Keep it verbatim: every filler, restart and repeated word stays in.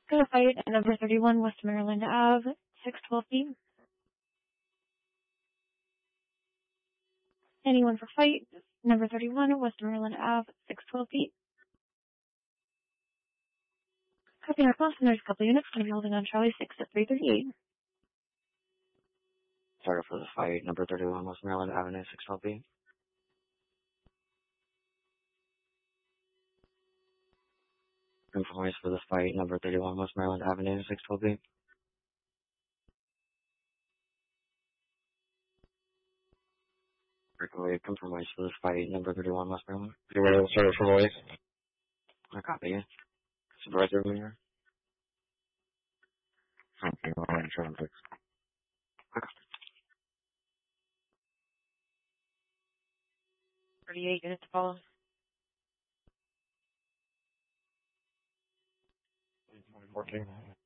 Gonna fight at number thirty-one West Maryland Avenue, six twelve feet. Anyone for fight, number thirty-one West Maryland Avenue, six twelve feet. Copy our class, and there's a couple units going to be holding on Charlie six at three thirty-eight. Started for the fight, number thirty-one West Maryland Avenue, six twelve feet. Compromise for this fight, number thirty-one West Maryland Avenue, six twelve feet. Breakaway, compromise for this fight, number thirty-one West Maryland. You want to start it from West? I copy you. Supervisor Junior. Okay, all right, seven six. thirty-eight units to follow. fourteen.